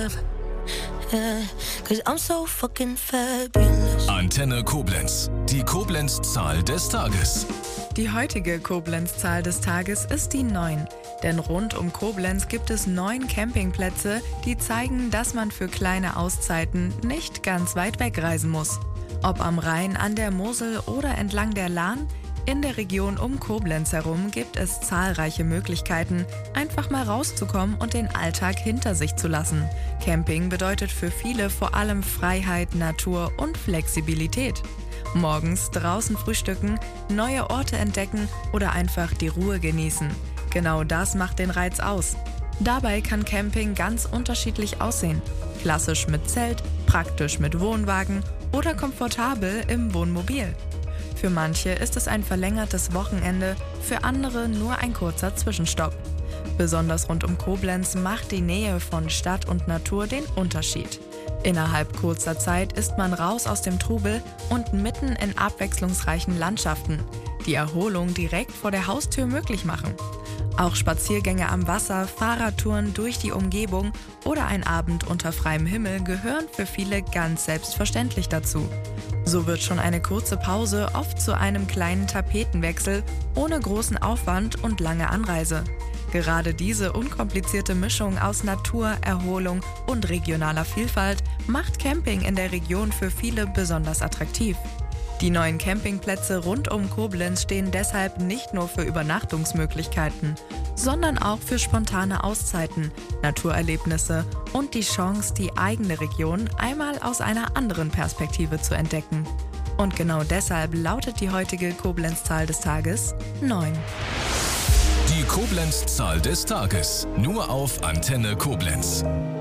love. Yeah, 'cause I'm so fucking fabulous. Antenne Koblenz. Die Koblenz-Zahl des Tages. Die heutige Koblenz-Zahl des Tages ist die 9. Denn rund um Koblenz gibt es 9 Campingplätze, die zeigen, dass man für kleine Auszeiten nicht ganz weit wegreisen muss. Ob am Rhein, an der Mosel oder entlang der Lahn, in der Region um Koblenz herum gibt es zahlreiche Möglichkeiten, einfach mal rauszukommen und den Alltag hinter sich zu lassen. Camping bedeutet für viele vor allem Freiheit, Natur und Flexibilität. Morgens draußen frühstücken, neue Orte entdecken oder einfach die Ruhe genießen. Genau das macht den Reiz aus. Dabei kann Camping ganz unterschiedlich aussehen. Klassisch mit Zelt, praktisch mit Wohnwagen oder komfortabel im Wohnmobil. Für manche ist es ein verlängertes Wochenende, für andere nur ein kurzer Zwischenstopp. Besonders rund um Koblenz macht die Nähe von Stadt und Natur den Unterschied. Innerhalb kurzer Zeit ist man raus aus dem Trubel und mitten in abwechslungsreichen Landschaften, die Erholung direkt vor der Haustür möglich machen. Auch Spaziergänge am Wasser, Fahrradtouren durch die Umgebung oder ein Abend unter freiem Himmel gehören für viele ganz selbstverständlich dazu. So wird schon eine kurze Pause oft zu einem kleinen Tapetenwechsel ohne großen Aufwand und lange Anreise. Gerade diese unkomplizierte Mischung aus Natur, Erholung und regionaler Vielfalt macht Camping in der Region für viele besonders attraktiv. Die neuen Campingplätze rund um Koblenz stehen deshalb nicht nur für Übernachtungsmöglichkeiten, sondern auch für spontane Auszeiten, Naturerlebnisse und die Chance, die eigene Region einmal aus einer anderen Perspektive zu entdecken. Und genau deshalb lautet die heutige Koblenz-Zahl des Tages 9. Die Koblenz-Zahl des Tages. Nur auf Antenne Koblenz.